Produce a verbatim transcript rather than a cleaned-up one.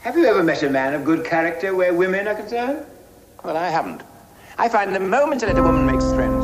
Have you ever met a man of good character where women are concerned? Well, I haven't. I find the moment I let a woman makes friends,